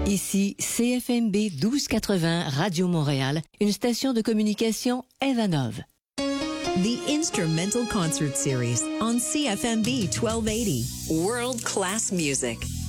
Ici CFMB 1280 Radio Montréal, une station de communication Evanov. The Instrumental Concert Series on CFMB 1280. World-class music.